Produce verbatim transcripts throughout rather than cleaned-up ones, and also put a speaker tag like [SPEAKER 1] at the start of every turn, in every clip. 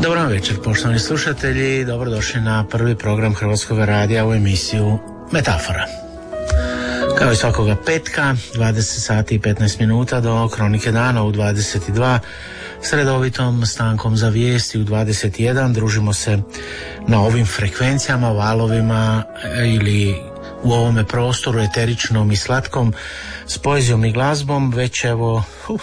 [SPEAKER 1] Dobar večer, poštovani slušatelji, dobrodošli na prvi program Hrvatskog radija u emisiju Metafora. Kao i svakoga petka, dvadeset sati i petnaest minuta do Kronike dana u dvadeset dva, s redovitom stankom za vijesti u dvadeset jedan, družimo se na ovim frekvencijama, valovima ili u ovome prostoru eteričnom i slatkom s poezijom i glazbom, već evo, uf,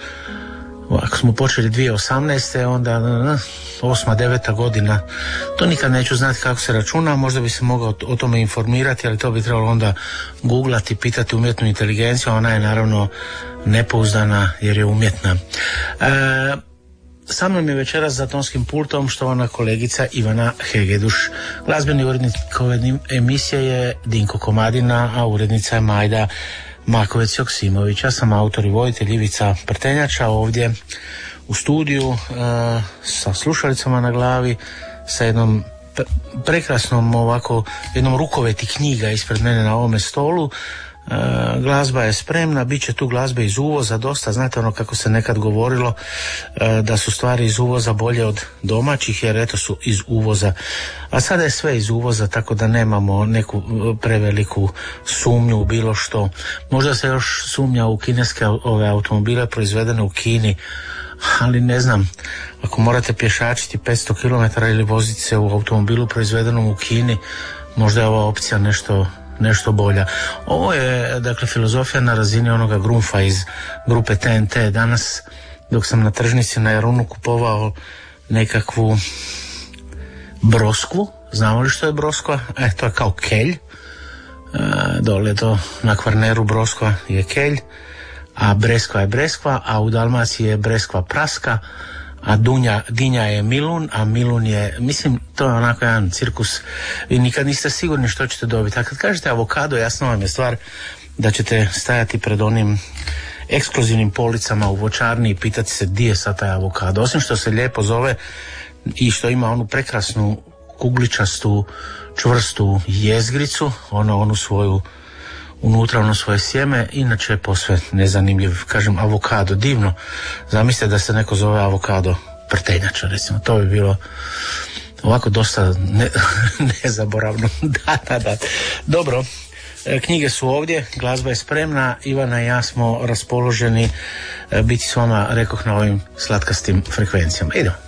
[SPEAKER 1] ako smo počeli dvije tisuće osamnaeste. onda osma, deveta godina, to nikad neću znati kako se računa, možda bi se mogao o tome informirati, ali to bi trebalo onda googlati, pitati umjetnu inteligenciju, ona je naravno nepouzdana jer je umjetna. E, sa mnom je večeras za tonskim pultom štovana kolegica Ivana Hegeduš. Glazbeni urednik ove emisije je Dinko Komadina, a urednica je Majda Makovec-Joksimović. Ja sam autor i voditelj Ivica Prtenjača, ovdje u studiju e, sa slušalicama na glavi, sa jednom pre- prekrasnom ovako jednom rukoveti knjiga ispred mene na ovome stolu. E, glazba je spremna, bit će tu glazbe iz uvoza dosta, znate ono kako se nekad govorilo e, da su stvari iz uvoza bolje od domaćih, jer eto su iz uvoza, a sada je sve iz uvoza, tako da nemamo neku preveliku sumnju u bilo što. Možda se još sumnja u kineske ove automobile proizvedene u Kini, ali ne znam, ako morate pješačiti petsto kilometara ili voziti se u automobilu proizvedenom u Kini, možda je ova opcija nešto nešto bolja. Ovo je dakle filozofija na razini onoga Grunfa iz grupe T N T. Danas dok sam na tržnici na Jarunu kupovao nekakvu broskvu, znamo li što je broskva? E, to je kao kelj, e, dole to na Kvarneru broskva je kelj, a breskva je breskva, a u Dalmaciji je breskva praska, a dunja, dinja je milun, a milun je, mislim, to je onako jedan cirkus. Vi nikad niste sigurni što ćete dobiti. A kad kažete avokado, jasno vam je stvar da ćete stajati pred onim ekskluzivnim policama u voćarni i pitati se di je sad taj avokado. Osim što se lijepo zove i što ima onu prekrasnu kugličastu, čvrstu jezgricu, ono, onu svoju unutra ono svoje sjeme, inače je posve nezanimljiv. Kažem, avokado, divno. Zamislite da se neko zove avokado Prtenjača, recimo, to bi bilo ovako dosta ne, nezaboravno. Da, da, da. Dobro, knjige su ovdje, glazba je spremna, Ivana i ja smo raspoloženi biti s vama, rekoh, na ovim slatkastim frekvencijama. Idemo.